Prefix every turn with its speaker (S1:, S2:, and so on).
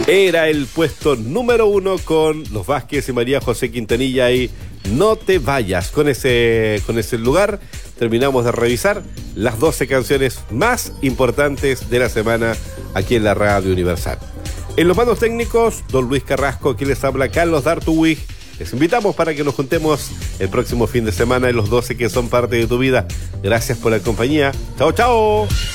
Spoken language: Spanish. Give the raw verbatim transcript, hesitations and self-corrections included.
S1: Era el puesto número uno con los Vázquez y María José Quintanilla y No te vayas. Con ese, con ese lugar terminamos de revisar las doce canciones más importantes de la semana aquí en la Radio Universal. En los mandos técnicos, don Luis Carrasco, aquí les habla Carlos Dartuwig. Les invitamos para que nos juntemos el próximo fin de semana en los doce que son parte de tu vida. Gracias por la compañía. Chao, chao.